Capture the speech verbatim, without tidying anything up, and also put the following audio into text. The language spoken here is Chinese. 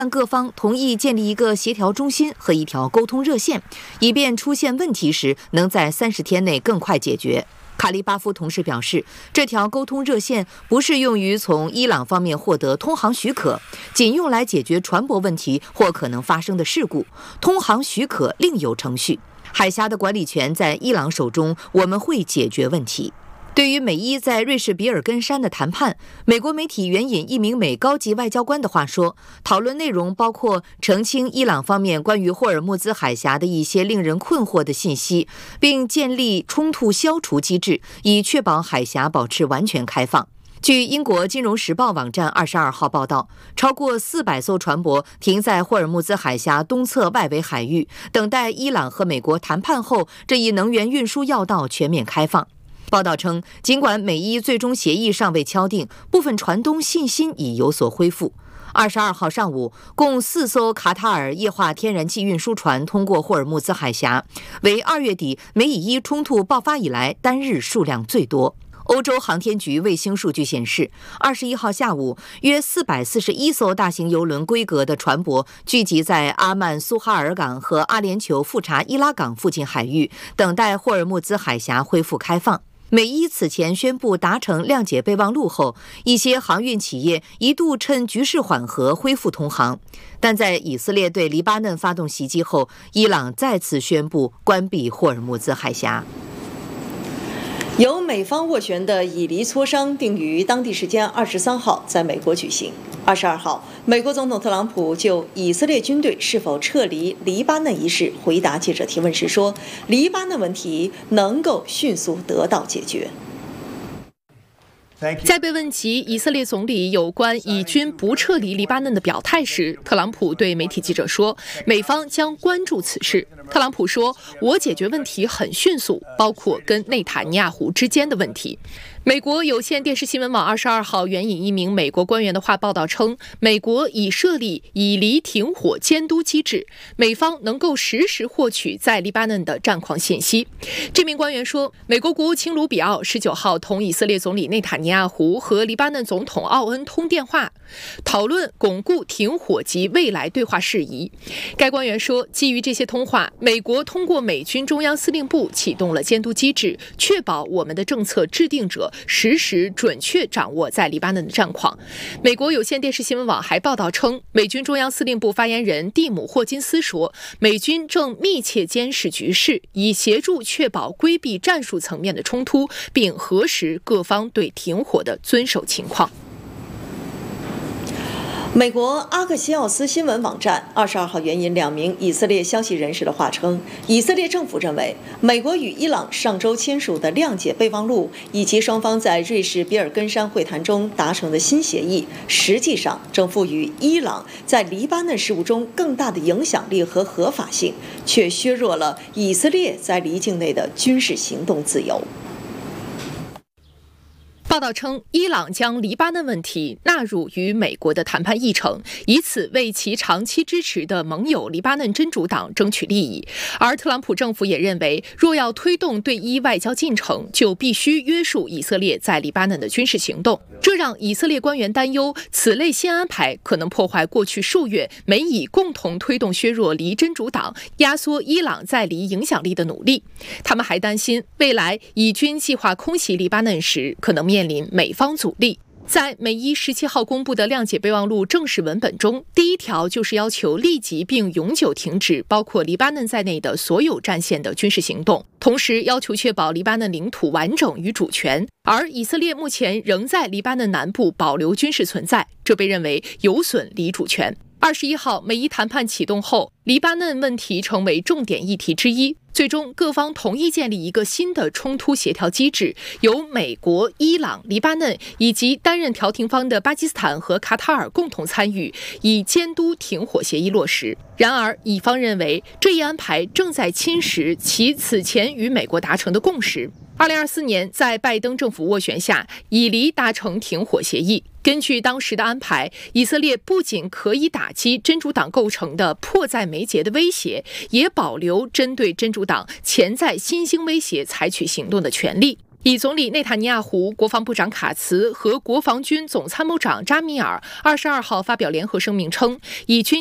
但各方同意建立一个协调中心和一条沟通热线，以便出现问题时能在三十天内更快解决。卡利巴夫同时表示，这条沟通热线不是用于从伊朗方面获得通航许可，仅用来解决船舶问题或可能发生的事故。通航许可另有程序。海峡的管理权在伊朗手中，我们会解决问题。对于美伊在瑞士比尔根山的谈判，美国媒体援引一名美高级外交官的话说，讨论内容包括澄清伊朗方面关于霍尔木兹海峡的一些令人困惑的信息，并建立冲突消除机制，以确保海峡保持完全开放。据英国《金融时报》网站二十二号报道，超过四百艘船舶停在霍尔木兹海峡东侧外围海域，等待伊朗和美国谈判后这一能源运输要道全面开放。报道称，尽管美伊最终协议尚未敲定，部分船东信心已有所恢复。二十二号上午，共四艘卡塔尔液化天然气运输船通过霍尔木兹海峡，为二月底美以伊冲突爆发以来单日数量最多。欧洲航天局卫星数据显示，二十一号下午，约四百四十一艘大型邮轮规格的船舶聚集在阿曼苏哈尔港和阿联酋富查伊拉港附近海域，等待霍尔木兹海峡恢复开放。美伊此前宣布达成谅解备忘录后，一些航运企业一度趁局势缓和恢复通航，但在以色列对黎巴嫩发动袭击后，伊朗再次宣布关闭霍尔木兹海峡。 由美方斡旋的以黎磋商定于当地时间二十三号在美国举行。二十二号，美国总统特朗普就以色列军队是否撤离黎巴嫩一事回答记者提问时说，黎巴嫩问题能够迅速得到解决。 在被问及以色列总理有关以军不撤离黎巴嫩的表态时，特朗普对媒体记者说，美方将关注此事。特朗普说，我解决问题很迅速，包括跟内塔尼亚胡之间的问题。美国有线电视新闻网二十二号援引一名美国官员的话报道称，美国已设立以黎停火监督机制，美方能够实时获取在黎巴嫩的战况信息。这名官员说，美国国务卿卢比奥十九号同以色列总理内塔尼亚胡和黎巴嫩总统奥恩通电话，讨论巩固停火及未来对话事宜。该官员说，基于这些通话，美国通过美军中央司令部启动了监督机制，确保我们的政策制定者实时准确掌握在黎巴嫩的战况。美国有线电视新闻网还报道称，美军中央司令部发言人蒂姆·霍金斯说，美军正密切监视局势，以协助确保规避战术层面的冲突，并核实各方对停火的遵守情况。 美国阿克西奥斯新闻网站二十二号援引两名以色列消息人士的话称，以色列政府认为，美国与伊朗上周签署的谅解备忘录以及双方在瑞士比尔根山会谈中达成的新协议，实际上正赋予伊朗在黎巴嫩事务中更大的影响力和合法性，却削弱了以色列在黎境内的军事行动自由。 报道称，伊朗将黎巴嫩问题纳入与美国的谈判议程，以此为其长期支持的盟友黎巴嫩真主党争取利益。而特朗普政府也认为，若要推动对伊外交进程，就必须约束以色列在黎巴嫩的军事行动。这让以色列官员担忧，此类新安排可能破坏过去数月美以共同推动削弱黎真主党、压缩伊朗在黎影响力的努力。他们还担心，未来以军计划空袭黎巴嫩时，可能面临美方阻力。在美伊十七号公布的谅解备忘录正式文本中，第一条就是要求立即并永久停止包括黎巴嫩在内的所有战线的军事行动，同时要求确保黎巴嫩领土完整与主权。而以色列目前仍在黎巴嫩南部保留军事存在，这被认为有损黎主权。二十一号，美伊谈判启动后，黎巴嫩问题成为重点议题之一。最终，各方同意建立一个新的冲突协调机制，由美国、伊朗、黎巴嫩以及担任调停方的巴基斯坦和卡塔尔共同参与，以监督停火协议落实。然而，以方认为这一安排正在侵蚀其此前与美国达成的共识。二零二四年，在拜登政府斡旋下，以黎达成停火协议。根据当时的安排，以色列不仅可以打击真主党构成的迫在眉睫的威胁，也保留针对真主党潜在新兴威胁采取行动的权利。 以总理内塔尼亚胡、国防部长卡茨和国防军总参谋长扎米尔二十二号发表联合声明称，以军